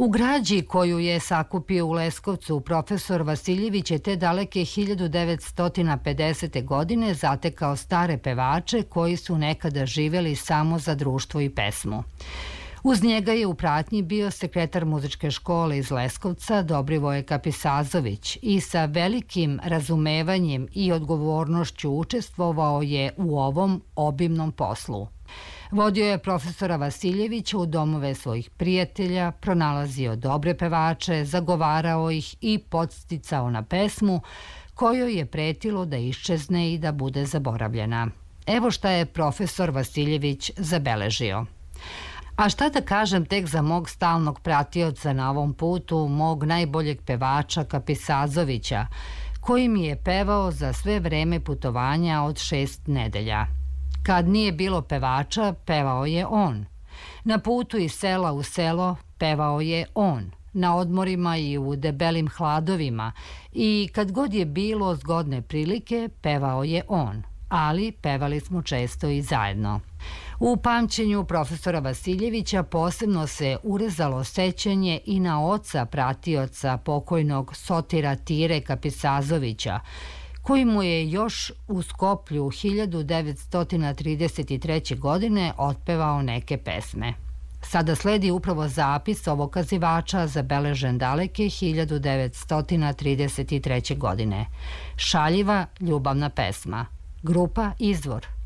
U građi koju je sakupio u Leskovcu, profesor Vasiljević je te daleke 1950. godine zatekao stare pevače koji su nekada živjeli samo za društvo i pesmu. Uz njega je u pratnji bio sekretar muzičke škole iz Leskovca Dobrivoje Kapisazović i sa velikim razumevanjem i odgovornošću učestvovao je u ovom obimnom poslu. Vodio je profesora Vasiljevića u domove svojih prijatelja, pronalazio dobre pevače, zagovarao ih i podsticao na pesmu kojoj je pretilo da iščezne i da bude zaboravljena. Evo šta je profesor Vasiljević zabeležio. A šta da kažem tek za mog stalnog pratioca na ovom putu, mog najboljeg pevača Kapisazovića, koji mi je pevao za sve vreme putovanja od 6 nedelja. Kad nije bilo pevača, pevao je on. Na putu iz sela u selo pevao je on. Na odmorima i u debelim hladovima i kad god je bilo zgodne prilike, pevao je on. Ali pevali smo često i zajedno. U pamćenju profesora Vasiljevića posebno se urezalo sećanje i na oca pratioca pokojnog Sotira Tire Kapisazovića, koji mu je još u Skoplju 1933. godine otpevao neke pesme. Sada sledi upravo zapis ovog kazivača zabeležen daleke 1933. godine. Šaljiva ljubavna pesma. Grupa Izvor.